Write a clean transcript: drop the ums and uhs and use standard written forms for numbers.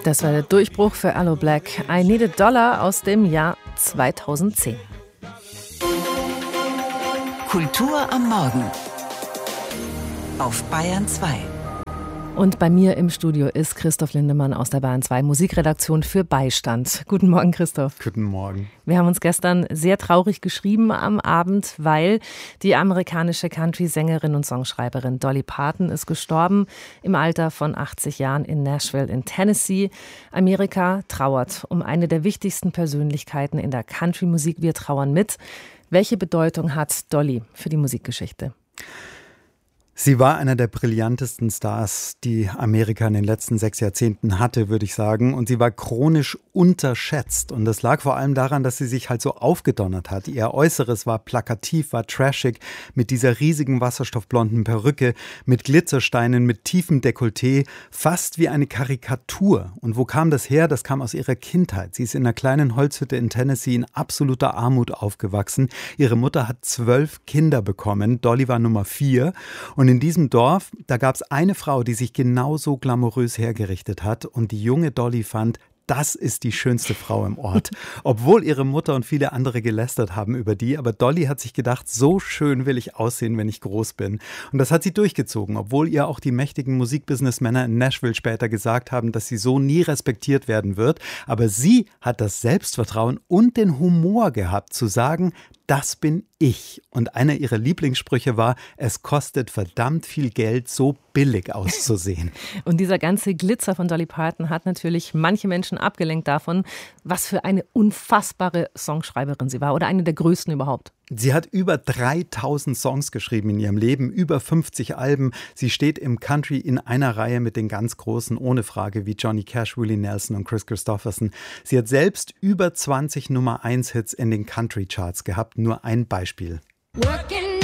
Das war der Durchbruch für Aloe Blacc. I Need a Dollar aus dem Jahr 2010. Kultur am Morgen auf Bayern 2. Und bei mir im Studio ist Christoph Lindemann aus der Bayern 2 Musikredaktion für Beistand. Guten Morgen, Christoph. Guten Morgen. Wir haben uns gestern sehr traurig geschrieben am Abend, weil die amerikanische Country-Sängerin und Songschreiberin Dolly Parton ist gestorben im Alter von 80 Jahren in Nashville in Tennessee. Amerika trauert um eine der wichtigsten Persönlichkeiten in der Country-Musik. Wir trauern mit. Welche Bedeutung hat Dolly für die Musikgeschichte? Sie war einer der brillantesten Stars, die Amerika in den letzten 6 Jahrzehnten hatte, würde ich sagen. Und sie war chronisch unterschätzt. Und das lag vor allem daran, dass sie sich halt so aufgedonnert hat. Ihr Äußeres war plakativ, war trashig, mit dieser riesigen wasserstoffblonden Perücke, mit Glitzersteinen, mit tiefem Dekolleté, fast wie eine Karikatur. Und wo kam das her? Das kam aus ihrer Kindheit. Sie ist in einer kleinen Holzhütte in Tennessee in absoluter Armut aufgewachsen. Ihre Mutter hat 12 Kinder bekommen. Dolly war Nummer 4. Und in diesem Dorf, da gab es eine Frau, die sich genauso glamourös hergerichtet hat. Und die junge Dolly fand, das ist die schönste Frau im Ort. Obwohl ihre Mutter und viele andere gelästert haben über die. Aber Dolly hat sich gedacht, so schön will ich aussehen, wenn ich groß bin. Und das hat sie durchgezogen. Obwohl ihr auch die mächtigen Musikbusinessmänner in Nashville später gesagt haben, dass sie so nie respektiert werden wird. Aber sie hat das Selbstvertrauen und den Humor gehabt, zu sagen, das bin ich. Und einer ihrer Lieblingssprüche war, es kostet verdammt viel Geld, so billig auszusehen. Und dieser ganze Glitzer von Dolly Parton hat natürlich manche Menschen abgelenkt davon, was für eine unfassbare Songschreiberin sie war oder eine der größten überhaupt. Sie hat über 3000 Songs geschrieben in ihrem Leben, über 50 Alben. Sie steht im Country in einer Reihe mit den ganz Großen, ohne Frage, wie Johnny Cash, Willie Nelson und Kris Kristofferson. Sie hat selbst über 20 Nummer-1-Hits in den Country-Charts gehabt. Nur ein Beispiel. Working